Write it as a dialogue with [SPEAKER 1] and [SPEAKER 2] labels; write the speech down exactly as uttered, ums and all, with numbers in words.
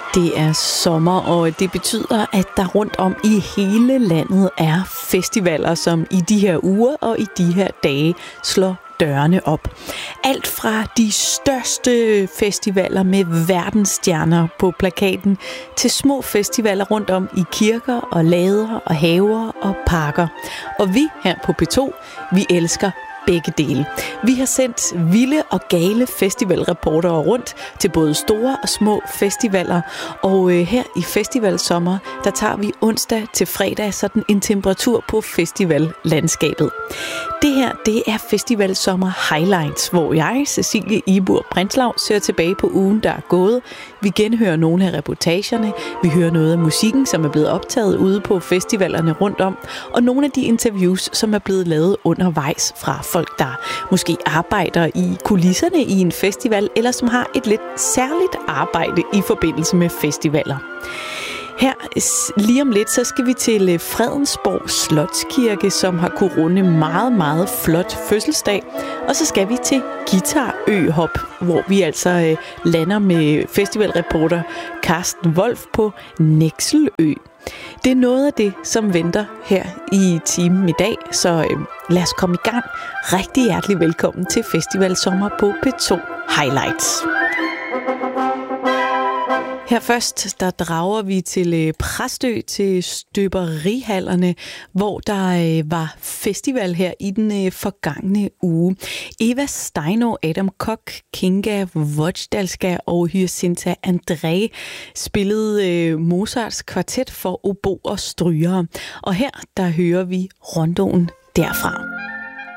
[SPEAKER 1] Det er sommer, og det betyder, at der rundt om i hele landet er festivaler, som i de her uger og i de her dage slår dørene op. Alt fra de største festivaler med verdensstjerner på plakaten, til små festivaler rundt om i kirker og lader og haver og parker. Og vi her på P to, vi elsker begge dele. Vi har sendt vilde og gale festivalreportere rundt til både store og små festivaler, og øh, her i festivalsommer, der tager vi onsdag til fredag sådan en temperatur på festivallandskabet. Det her, det er Festivalsommer Highlights, hvor jeg, Cecilie Ibur Prinslav, ser tilbage på ugen, der er gået. Vi genhører nogle af reportagerne, vi hører noget af musikken, som er blevet optaget ude på festivalerne rundt om, og nogle af de interviews, som er blevet lavet undervejs fra folk, der måske arbejder i kulisserne i en festival, eller som har et lidt særligt arbejde i forbindelse med festivaler. Her lige om lidt, så skal vi til Fredensborg Slotskirke, som har kunnet runde meget, meget flot fødselsdag. Og så skal vi til Guitar-Ø-hop, hvor vi altså øh, lander med festivalreporter Carsten Wolf på Nekselø. Det er noget af det, som venter her i timen i dag, så øh, lad os komme i gang. Rigtig hjertelig velkommen til Festivalsommer på P to Highlights. Her først, der drager vi til Præstø, til støberihallerne, hvor der var festival her i den forgangne uge. Eva Steino, Adam Kok, Kinga Vojdalska og Hyacinta André spillede Mozarts kvartet for obo og strygere. Og her, der hører vi rondoen derfra.